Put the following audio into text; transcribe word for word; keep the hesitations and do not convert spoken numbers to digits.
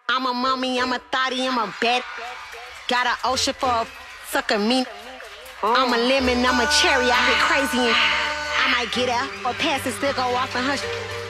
I'm a mommy, I'm a thotty, I'm a bet. Got an ocean for a sucker me. I'm a lemon, I'm a cherry, I get crazy and I might get out or pass and still go off and hush.